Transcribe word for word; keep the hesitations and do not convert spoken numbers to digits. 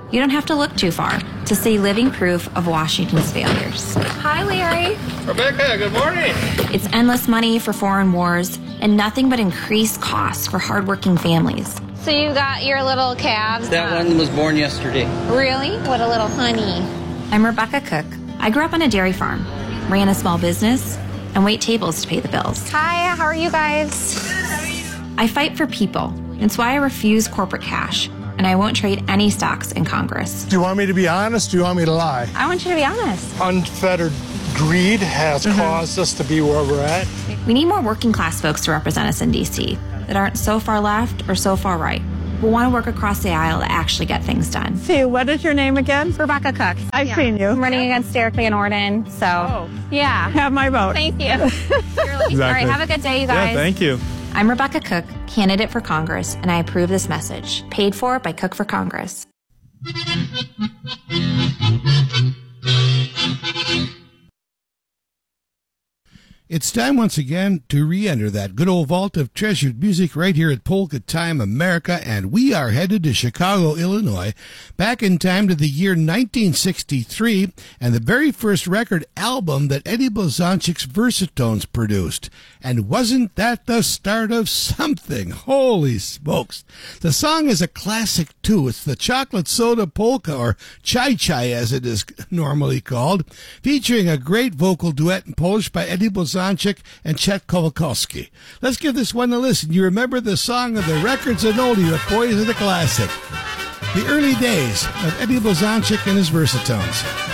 You don't have to look too far to see living proof of Washington's failures. Hi, Larry. Rebecca, good morning. It's endless money for foreign wars and nothing but increased costs for hardworking families. So you got your little calves? That one was born yesterday. Really? What a little honey. I'm Rebecca Cook. I grew up on a dairy farm, ran a small business, and wait tables to pay the bills. Hi, how are you guys? I fight for people. It's why I refuse corporate cash, and I won't trade any stocks in Congress. Do you want me to be honest? Do you want me to lie? I want you to be honest. Unfettered greed has mm-hmm. caused us to be where we're at. We need more working class folks to represent us in D C that aren't so far left or so far right. We want to work across the aisle to actually get things done. See, what is your name again? Rebecca Cook. I've yeah. seen you. I'm running against Derek Van Orden, so oh. yeah. Have my vote. Thank you. Exactly. All right, have a good day, you guys. Yeah, thank you. I'm Rebecca Cook, candidate for Congress, and I approve this message. Paid for by Cook for Congress. It's time once again to re-enter that good old vault of treasured music right here at Polka Time America, and we are headed to Chicago, Illinois, back in time to the year nineteen sixty-three, and the very first record album that Eddie Blazonczyk's Versatones produced. And wasn't that the start of something? Holy smokes. The song is a classic, too. It's the Chocolate Soda Polka, or Chai Chai as it is normally called, featuring a great vocal duet in Polish by Eddie Blazonczyk and Chet Kowalkowski. Let's give this one a listen. You remember the song of the records and oldie, but boy, is it a classic. The early days of Eddie Blazonczyk and his Versatones.